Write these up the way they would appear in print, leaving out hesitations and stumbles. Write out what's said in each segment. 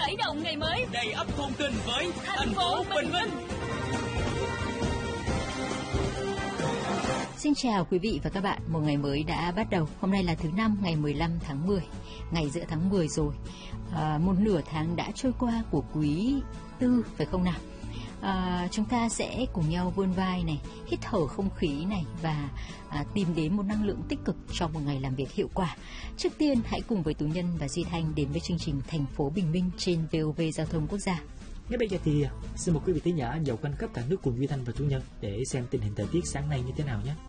khởi động ngày mới đầy ắp thông tin với thành phố Bình Minh. Xin chào quý vị và các bạn, một ngày mới đã bắt đầu. Hôm nay là thứ Năm, ngày 15 tháng 10, ngày giữa tháng 10 rồi. Một nửa tháng đã trôi qua của quý tư, phải không nào? Chúng ta sẽ cùng nhau vươn vai này, hít thở không khí này và tìm đến một năng lượng tích cực cho một ngày làm việc hiệu quả. Trước tiên, hãy cùng với Tú Nhân và Duy Thanh đến với chương trình Thành phố Bình Minh trên VOV Giao thông Quốc gia. Ngay bây giờ thì xin mời quý vị thính giả dạo quanh khắp cả nước cùng Duy Thanh và Tú Nhân để xem tình hình thời tiết sáng nay như thế nào nhé.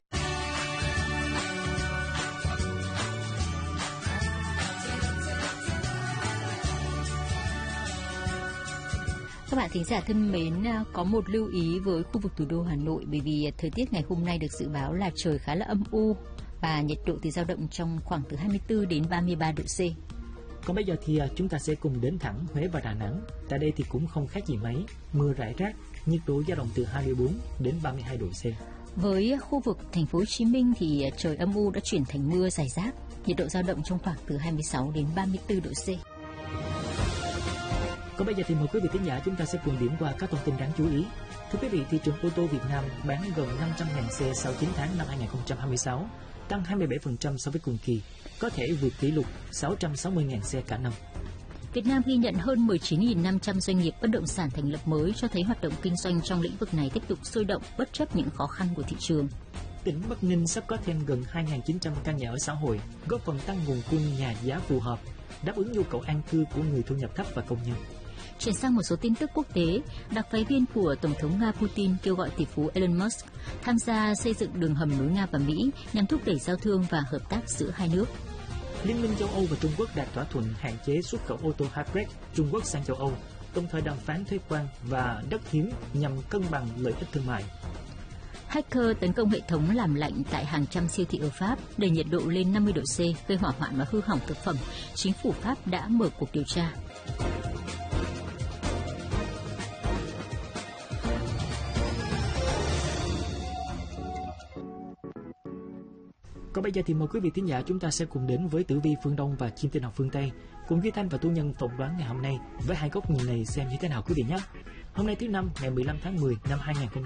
Các bạn thính giả thân mến, có một lưu ý với khu vực thủ đô Hà Nội, bởi vì thời tiết ngày hôm nay được dự báo là trời khá là âm u và nhiệt độ thì dao động trong khoảng từ 24 đến 33 độ C. Còn bây giờ thì chúng ta sẽ cùng đến thẳng Huế và Đà Nẵng. Tại đây thì cũng không khác gì mấy, mưa rải rác, nhiệt độ dao động từ 24 đến 32 độ C. Với khu vực thành phố Hồ Chí Minh thì trời âm u đã chuyển thành mưa rải rác, nhiệt độ dao động trong khoảng từ 26 đến 34 độ C. Còn bây giờ thì mời quý vị thính giả chúng ta sẽ cùng điểm qua các thông tin đáng chú ý. Thưa quý vị, thị trường ô tô Việt Nam bán gần 500.000 xe sau 9 tháng năm 2026, tăng 27% so với cùng kỳ, có thể vượt kỷ lục 660.000 xe cả năm. Việt Nam ghi nhận hơn 19.500 doanh nghiệp bất động sản thành lập mới, cho thấy hoạt động kinh doanh trong lĩnh vực này tiếp tục sôi động bất chấp những khó khăn của thị trường. Tỉnh Bắc Ninh sắp có thêm gần 2.900 căn nhà ở xã hội, góp phần tăng nguồn cung nhà giá phù hợp, đáp ứng nhu cầu an cư của người thu nhập thấp và công nhân. Chuyển sang một số tin tức quốc tế, đặc phái viên của Tổng thống Nga Putin kêu gọi tỷ phú Elon Musk tham gia xây dựng đường hầm nối Nga và Mỹ nhằm thúc đẩy giao thương và hợp tác giữa hai nước. Liên minh châu Âu và Trung Quốc đạt thỏa thuận hạn chế xuất khẩu ô tô hybrid Trung Quốc sang châu Âu, đồng thời đàm phán thuế quan và đất hiếm nhằm cân bằng lợi ích thương mại. Hacker tấn công hệ thống làm lạnh tại hàng trăm siêu thị ở Pháp, đẩy nhiệt độ lên 50 độ C, gây hỏa hoạn và hư hỏng thực phẩm. Chính phủ Pháp đã mở cuộc điều tra. Còn bây giờ thì mời quý vị thính giả chúng ta sẽ cùng đến với tử vi phương Đông và chim tinh học phương Tây, cùng Duy Thanh và Tú Nhân phỏng đoán ngày hôm nay với hai góc nhìn này xem như thế nào quý vị nhé. Hôm nay thứ Năm, ngày 15 tháng 10 năm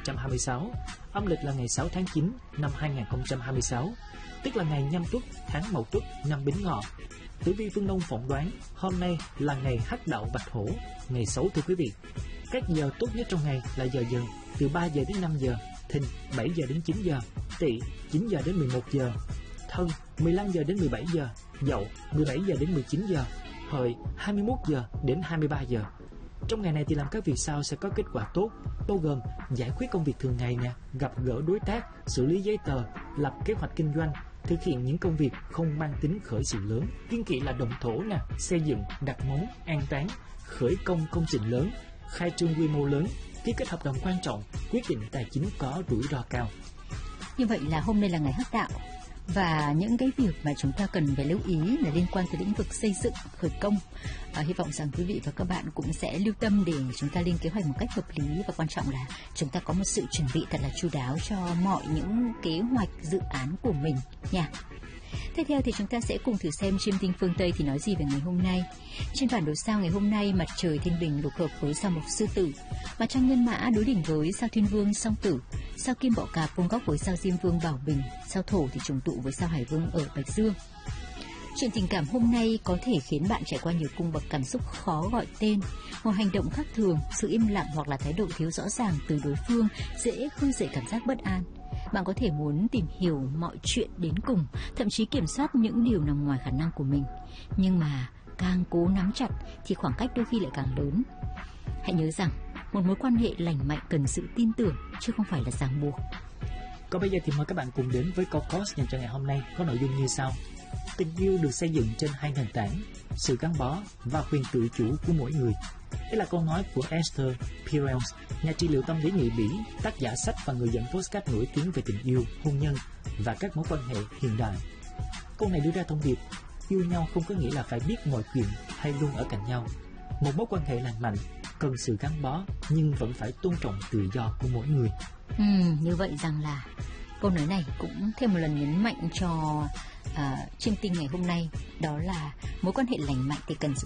2026, âm lịch là ngày 6 tháng 9 năm 2026, tức là ngày Nhâm Tuất, tháng Mậu Tuất, năm Bính Ngọ. Tử vi phương Đông phỏng đoán hôm nay là ngày Hắc Đạo Bạch Hổ, ngày xấu thưa quý vị. Các giờ tốt nhất trong ngày là giờ Dần từ 3 giờ đến 5 giờ, Thìn 7 giờ đến 9 giờ, Tỵ 9 giờ đến 11 giờ, Thân 15 giờ đến 17 giờ, Dậu 17 giờ đến 19 giờ, Hợi 21 giờ đến 23 giờ. Trong ngày này thì làm các việc sau sẽ có kết quả tốt, bao gồm giải quyết công việc thường ngày nè, gặp gỡ đối tác, xử lý giấy tờ, lập kế hoạch kinh doanh, thực hiện những công việc không mang tính khởi sự lớn, kiêng kỵ là động thổ nè, xây dựng, đặt móng, an táng, khởi công công trình lớn, khai trương quy mô lớn, ký kết hợp đồng quan trọng, quyết định tài chính có rủi ro cao. Như vậy là hôm nay là ngày Hắc Đạo, và những cái việc mà chúng ta cần phải lưu ý là liên quan tới lĩnh vực xây dựng, khởi công. Hy vọng rằng quý vị và các bạn cũng sẽ lưu tâm để chúng ta lên kế hoạch một cách hợp lý, và quan trọng là chúng ta có một sự chuẩn bị thật là chu đáo cho mọi những kế hoạch dự án của mình nha. Tiếp theo thì chúng ta sẽ cùng thử xem chim tinh phương Tây thì nói gì về ngày hôm nay. Trên bản đồ sao ngày hôm nay, mặt trời Thiên Bình lục hợp với sao Mộc Sư Tử, mặt trăng Nhân Mã đối đỉnh với sao Thiên Vương Song Tử, sao Kim Bọ Cạp vuông góc với sao Diêm Vương Bảo Bình, sao Thổ thì trùng tụ với sao Hải Vương ở Bạch Dương. Chuyện tình cảm hôm nay có thể khiến bạn trải qua nhiều cung bậc cảm xúc khó gọi tên, một hành động khác thường, sự im lặng hoặc là thái độ thiếu rõ ràng từ đối phương dễ khơi dậy cảm giác bất an. Bạn có thể muốn tìm hiểu mọi chuyện đến cùng, thậm chí kiểm soát những điều nằm ngoài khả năng của mình. Nhưng mà càng cố nắm chặt thì khoảng cách đôi khi lại càng lớn. Hãy nhớ rằng một mối quan hệ lành mạnh cần sự tin tưởng chứ không phải là ràng buộc. Còn bây giờ thì mời các bạn cùng đến với câu post dành cho ngày hôm nay có nội dung như sau. Tình yêu được xây dựng trên hai nền tảng, sự gắn bó và quyền tự chủ của mỗi người. Đây là câu nói của Esther Perel, nhà trị liệu tâm lý người Bỉ, tác giả sách và người dẫn podcast nổi tiếng về tình yêu, hôn nhân và các mối quan hệ hiện đại. Câu này đưa ra thông điệp, yêu nhau không có nghĩa là phải biết mọi chuyện hay luôn ở cạnh nhau. Một mối quan hệ lành mạnh cần sự gắn bó nhưng vẫn phải tôn trọng tự do của mỗi người. Như vậy rằng là câu nói này cũng thêm một lần nhấn mạnh cho chim tinh ngày hôm nay, đó là mối quan hệ lành mạnh thì cần sự